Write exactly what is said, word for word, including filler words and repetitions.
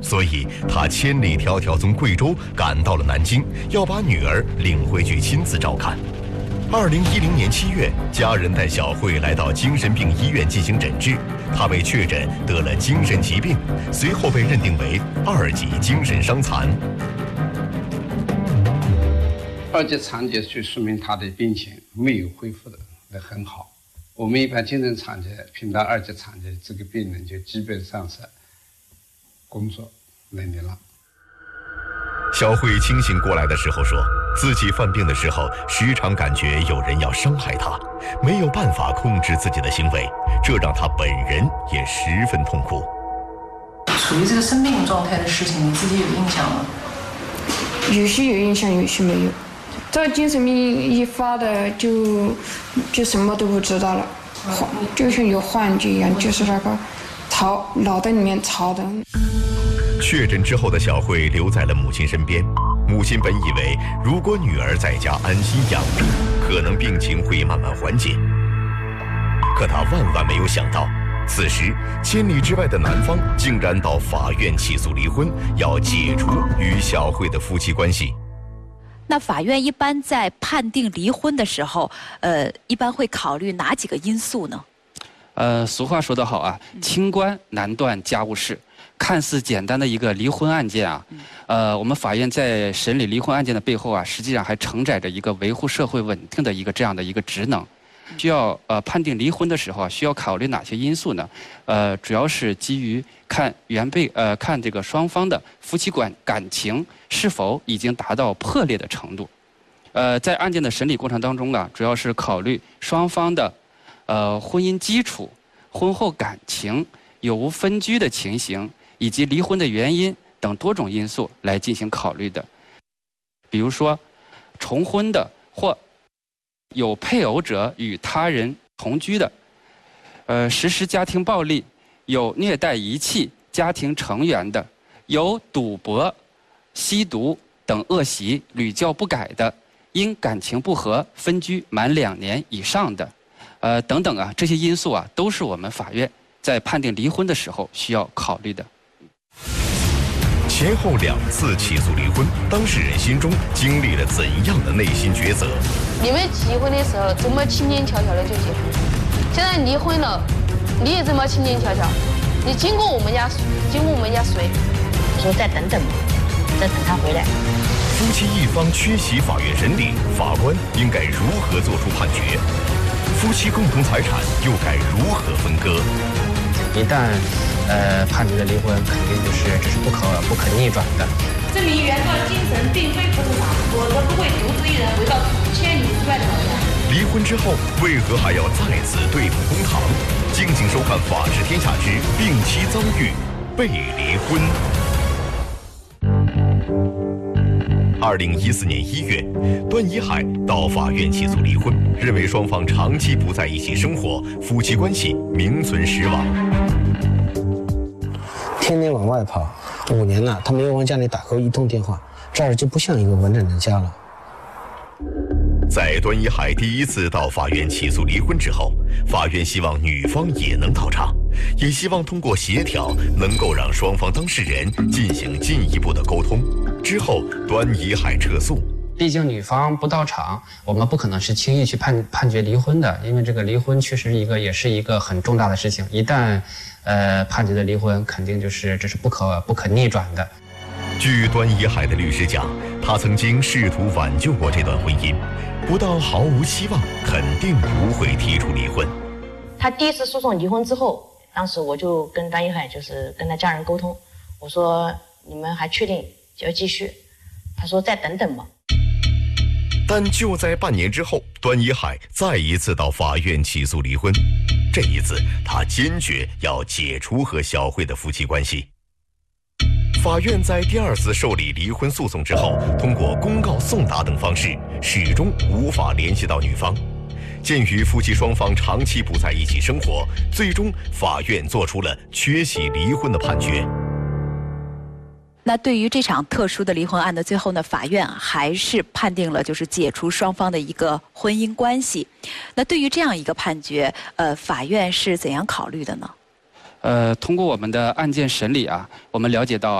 所以他千里迢迢从贵州赶到了南京，要把女儿领回去亲自照看。二零一零年七月，家人带小慧来到精神病医院进行诊治，她被确诊得了精神疾病，随后被认定为二级精神伤残。 二级残疾就说明他的病情没有恢复的很好。我们一般精神残疾评到二级残疾，这个病人就基本上是工作能力了。 小慧清醒过来的时候说，自己犯病的时候时常感觉有人要伤害她，没有办法控制自己的行为，这让她本人也十分痛苦。 处于这个生病状态的事情，你自己有印象吗？ 有些有印象，有些没有。这精神病一发的就就什么都不知道了，就像有幻觉一样，就是那个吵脑袋里面吵的。 确诊之后的小慧留在了母亲身边，母亲本以为如果女儿在家安心养病，可能病情会慢慢缓解。可她万万没有想到，此时千里之外的男方竟然到法院起诉离婚，要解除与小慧的夫妻关系。 那法院一般在判定离婚的时候，呃，一般会考虑哪几个因素呢？ 呃，俗话说得好啊，清官难断家务事。看似简单的一个离婚案件啊，呃，我们法院在审理离婚案件的背后啊，实际上还承载着一个维护社会稳定的一个这样的一个职能。需要呃判定离婚的时候啊，需要考虑哪些因素呢？呃，主要是基于看原被呃看这个双方的夫妻感感情是否已经达到破裂的程度。呃，在案件的审理过程当中啊，主要是考虑双方的呃婚姻基础、婚后感情有无分居的情形，以及离婚的原因等多种因素来进行考虑的。比如说，重婚的或有配偶者与他人同居的，呃，实施家庭暴力、有虐待遗弃家庭成员的，有赌博、吸毒等恶习屡教不改的，因感情不和分居满两年以上的，呃，等等啊，这些因素啊，都是我们法院在判定离婚的时候需要考虑的。 前后两次起诉离婚，当事人心中经历了怎样的内心抉择？ 你们结婚的时候这么轻轻巧巧的就结婚，现在离婚了，你也这么轻轻巧巧，你经过我们家，经过我们家谁？ 我说再等等吧，再等他回来。 夫妻一方缺席法院审理，法官应该如何作出判决？夫妻共同财产又该如何分割？ 一旦呃判决的离婚，肯定就是这是不可不可逆转的。 证明原告精神并非不正常，否则不会独自一人回到千里之外的老家。 离婚之后，为何还要再次对簿公堂？敬请收看《法治天下之病妻遭遇被离婚》。二零一四年一月，段一海到法院起诉离婚，认为双方长期不在一起生活，夫妻关系名存实亡。 天天往外跑，五年了，他没有往家里打过一通电话，这儿就不像一个完整的家了。 在段一海第一次到法院起诉离婚之后，法院希望女方也能到场，也希望通过协调能够让双方当事人进行进一步的沟通。之后，段一海撤诉。 毕竟女方不到场，我们不可能是轻易去判判决离婚的，因为这个离婚确实一个也是一个很重大的事情，一旦呃判决的离婚，肯定就是这是不可不可逆转的。 据段一海的律师讲，他曾经试图挽救过这段婚姻，不到毫无希望，肯定不会提出离婚。 他第一次诉讼离婚之后，当时我就跟段一海就是跟他家人沟通，我说你们还确定要继续？他说再等等吧。 但就在半年之后，段一海再一次到法院起诉离婚，这一次他坚决要解除和小慧的夫妻关系。法院在第二次受理离婚诉讼之后，通过公告送达等方式，始终无法联系到女方。鉴于夫妻双方长期不在一起生活，最终法院作出了缺席离婚的判决。 那对于这场特殊的离婚案的最后呢，法院还是判定了就是解除双方的一个婚姻关系。那对于这样一个判决，呃，法院是怎样考虑的呢？ 呃，通过我们的案件审理啊，我们了解到啊。